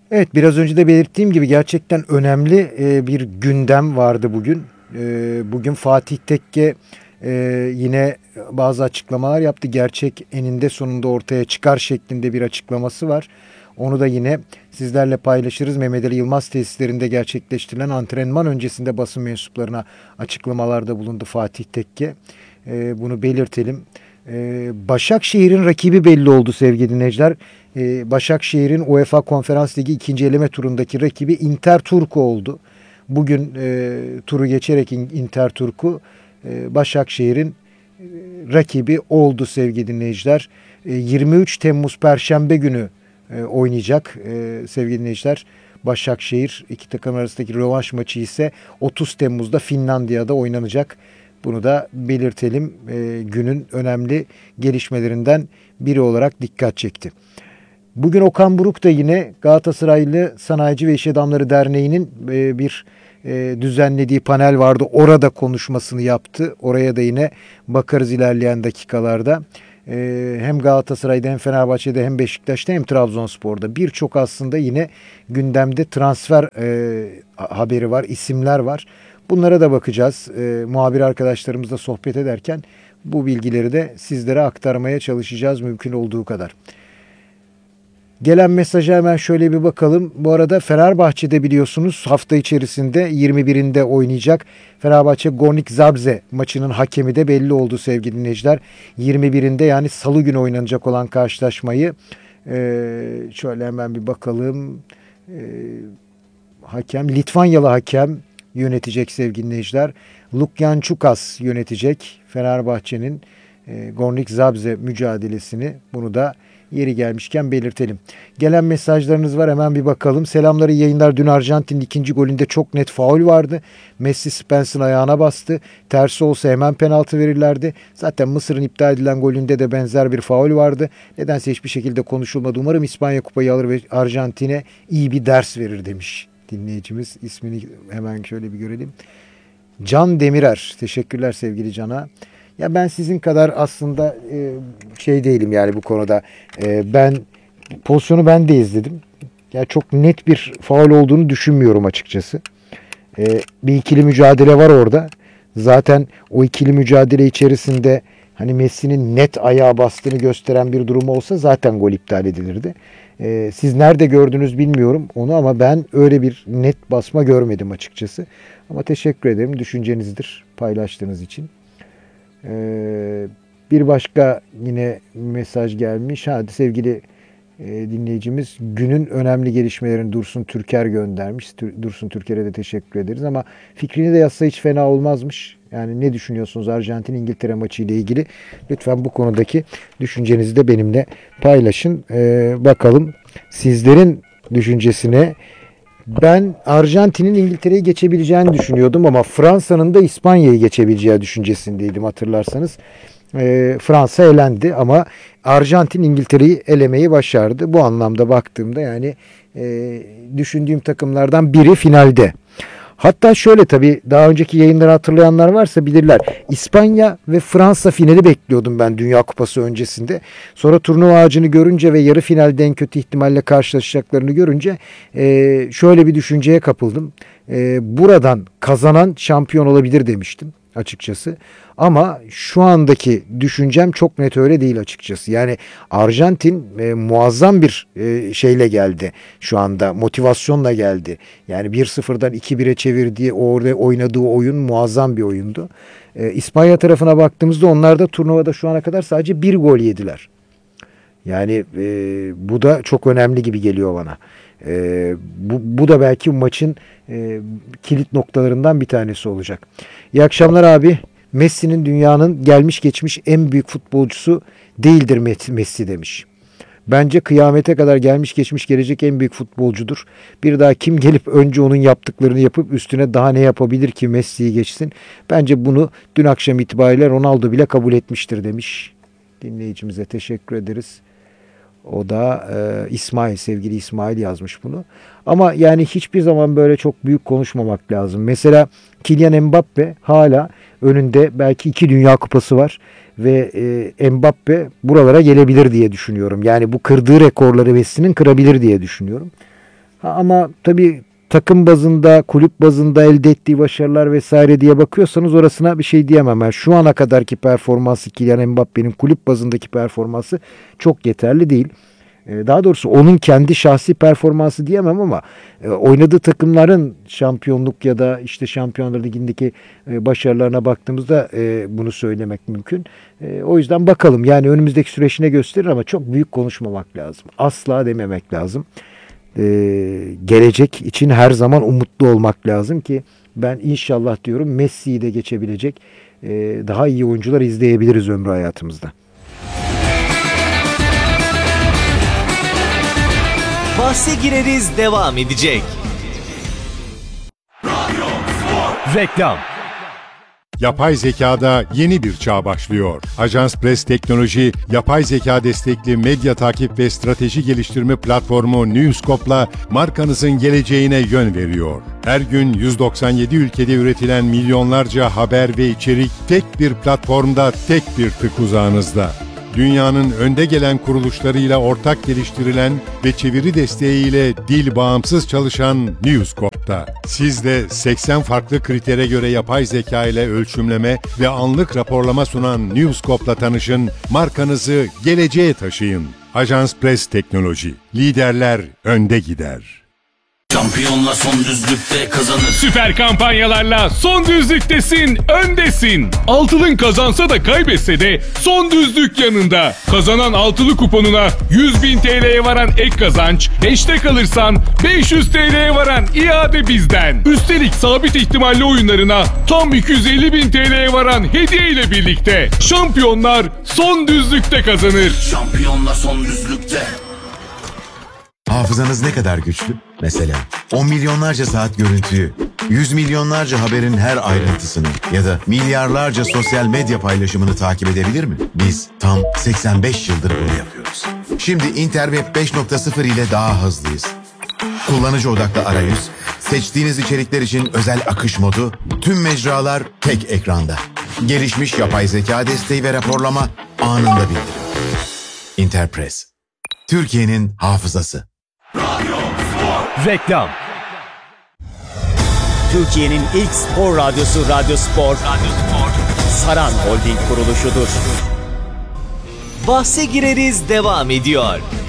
Evet, biraz önce de belirttiğim gibi gerçekten önemli bir gündem vardı bugün. Bugün Fatih Tekke yine bazı açıklamalar yaptı. Gerçek eninde sonunda ortaya çıkar şeklinde bir açıklaması var. Onu da yine sizlerle paylaşırız. Mehmet Ali Yılmaz tesislerinde gerçekleştirilen antrenman öncesinde basın mensuplarına açıklamalarda bulundu Fatih Tekke. Bunu belirtelim. Başakşehir'in rakibi belli oldu sevgili dinleyiciler. Başakşehir'in UEFA Konferans Ligi ikinci eleme turundaki rakibi Inter Turku oldu. Bugün turu geçerek Inter Turku Başakşehir'in rakibi oldu sevgili dinleyiciler. 23 Temmuz Perşembe günü oynayacak sevgili dinleyiciler. Başakşehir iki takım arasındaki rövanş maçı ise 30 Temmuz'da Finlandiya'da oynanacak. Bunu da belirtelim. Günün önemli gelişmelerinden biri olarak dikkat çekti. Bugün Okan Buruk da yine Galatasaraylı Sanayici ve İş Adamları Derneği'nin bir düzenlediği panel vardı. Orada konuşmasını yaptı. Oraya da yine bakarız ilerleyen dakikalarda. Hem Galatasaray'da hem Fenerbahçe'de hem Beşiktaş'ta hem Trabzonspor'da birçok aslında yine gündemde transfer haberi var, isimler var. Bunlara da bakacağız. Muhabir arkadaşlarımızla sohbet ederken bu bilgileri de sizlere aktarmaya çalışacağız mümkün olduğu kadar. Gelen mesaja hemen şöyle bir bakalım. Bu arada Fenerbahçe'de biliyorsunuz hafta içerisinde 21'inde oynayacak. Fenerbahçe Gornik Zabrze maçının hakemi de belli oldu sevgili dinleyiciler. 21'inde yani salı günü oynanacak olan karşılaşmayı şöyle hemen bir bakalım. Hakem Litvanyalı hakem yönetecek sevgili dinleyiciler. Lukyan Çukas yönetecek Fenerbahçe'nin Gornik Zabrze mücadelesini. Bunu da yeri gelmişken belirtelim. Gelen mesajlarınız var, hemen bir bakalım. Selamları, yayınlar. Dün Arjantin'in ikinci golünde çok net faul vardı. Messi Spence'ın ayağına bastı. Tersi olsa hemen penaltı verirlerdi. Zaten Mısır'ın iptal edilen golünde de benzer bir faul vardı. Nedense hiçbir şekilde konuşulmadı. Umarım İspanya kupayı alır ve Arjantin'e iyi bir ders verir demiş dinleyicimiz. İsmini hemen şöyle bir görelim. Can Demirer. Teşekkürler sevgili Can'a. Ya ben sizin kadar aslında şey değilim yani bu konuda. Ben pozisyonu ben de izledim. Ya çok net bir faul olduğunu düşünmüyorum açıkçası. Bir ikili mücadele var orada. Zaten o ikili mücadele içerisinde hani Messi'nin net ayağa bastığını gösteren bir durum olsa zaten gol iptal edilirdi. Siz nerede gördünüz bilmiyorum onu ama ben öyle bir net basma görmedim açıkçası. Ama teşekkür ederim düşüncenizdir paylaştığınız için. Bir başka yine mesaj gelmiş. Hadi sevgili dinleyicimiz günün önemli gelişmelerini Dursun Türker göndermiş. Dursun Türker'e de teşekkür ederiz ama fikrini de yazsa hiç fena olmazmış. Yani ne düşünüyorsunuz Arjantin-İngiltere maçı ile ilgili? Lütfen bu konudaki düşüncenizi de benimle paylaşın. Bakalım sizlerin düşüncesine. Ben Arjantin'in İngiltere'yi geçebileceğini düşünüyordum ama Fransa'nın da İspanya'yı geçebileceği düşüncesindeydim hatırlarsanız. Fransa elendi ama Arjantin İngiltere'yi elemeyi başardı. Bu anlamda baktığımda yani düşündüğüm takımlardan biri finalde. Hatta şöyle tabii daha önceki yayınları hatırlayanlar varsa bilirler. İspanya ve Fransa finali bekliyordum ben Dünya Kupası öncesinde. Sonra turnuva ağacını görünce ve yarı finalde en kötü ihtimalle karşılaşacaklarını görünce şöyle bir düşünceye kapıldım. Buradan kazanan şampiyon olabilir demiştim açıkçası. Ama şu andaki düşüncem çok net öyle değil açıkçası. Yani Arjantin muazzam bir şeyle geldi şu anda. Motivasyonla geldi. Yani 1-0'dan 2-1'e çevirdiği orada oynadığı oyun muazzam bir oyundu. İspanya tarafına baktığımızda onlar da turnuvada şu ana kadar sadece bir gol yediler. Yani bu da çok önemli gibi geliyor bana. Bu da belki maçın kilit noktalarından bir tanesi olacak. İyi akşamlar abi. Messi'nin dünyanın gelmiş geçmiş en büyük futbolcusu değildir Messi demiş. Bence kıyamete kadar gelmiş geçmiş gelecek en büyük futbolcudur. Bir daha kim gelip önce onun yaptıklarını yapıp üstüne daha ne yapabilir ki Messi'yi geçsin? Bence bunu dün akşam itibariyle Ronaldo bile kabul etmiştir demiş. Dinleyicimize teşekkür ederiz. O da İsmail, sevgili İsmail yazmış bunu. Ama yani hiçbir zaman böyle çok büyük konuşmamak lazım. Mesela Kylian Mbappe hala önünde belki 2 Dünya Kupası var. Ve Mbappe buralara gelebilir diye düşünüyorum. Yani bu kırdığı rekorları Messi'nin kırabilir diye düşünüyorum. Ama tabii takım bazında, kulüp bazında elde ettiği başarılar vesaire diye bakıyorsanız orasına bir şey diyemem. Yani şu ana kadarki performansı, Kylian Mbappe'nin kulüp bazındaki performansı çok yeterli değil. Daha doğrusu onun kendi şahsi performansı diyemem ama oynadığı takımların şampiyonluk ya da işte Şampiyonlar Ligi'ndeki başarılarına baktığımızda bunu söylemek mümkün. O yüzden bakalım, yani önümüzdeki süreç ne gösterir ama çok büyük konuşmamak lazım. Asla dememek lazım. Gelecek için her zaman umutlu olmak lazım ki ben inşallah diyorum Messi'yi de geçebilecek daha iyi oyuncular izleyebiliriz ömrü hayatımızda. Bahse gireriz devam edecek. Reklam. Yapay zekada yeni bir çağ başlıyor. Ajans Press Teknoloji, yapay zeka destekli medya takip ve strateji geliştirme platformu Newscope'la markanızın geleceğine yön veriyor. Her gün 197 ülkede üretilen milyonlarca haber ve içerik tek bir platformda, tek bir tık uzağınızda. Dünyanın önde gelen kuruluşlarıyla ortak geliştirilen ve çeviri desteğiyle dil bağımsız çalışan Newscope'da. Siz de 80 farklı kritere göre yapay zeka ile ölçümleme ve anlık raporlama sunan Newscope'la tanışın, markanızı geleceğe taşıyın. Ajans Press Teknoloji. Liderler önde gider. Şampiyonla son düzlükte kazanır. Süper kampanyalarla son düzlüktesin, öndesin. Altılın kazansa da kaybetse de son düzlük yanında. Kazanan altılı kuponuna 100.000 TL'ye varan ek kazanç, 5'te kalırsan 500 TL'ye varan iade bizden. Üstelik sabit ihtimalli oyunlarına tam 250.000 TL'ye varan hediye ile birlikte. Şampiyonlar son düzlükte kazanır. Şampiyonla son düzlükte. Hafızanız ne kadar güçlü? Mesela 10 milyonlarca saat görüntüyü, 100 milyonlarca haberin her ayrıntısını ya da milyarlarca sosyal medya paylaşımını takip edebilir mi? Biz tam 85 yıldır bunu yapıyoruz. Şimdi Interweb 5.0 ile daha hızlıyız. Kullanıcı odaklı arayüz, seçtiğiniz içerikler için özel akış modu, tüm mecralar tek ekranda. Gelişmiş yapay zeka desteği ve raporlama anında bildirim. Interpress, Türkiye'nin hafızası. Reklam. Türkiye'nin ilk spor radyosu Radyo Spor. Saran Holding kuruluşudur. Bahse gireriz devam ediyor.